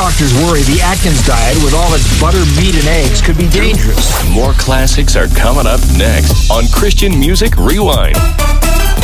doctors worry the Atkins diet with all its butter, meat, and eggs could be dangerous. More classics are coming up next on Christian Music Rewind.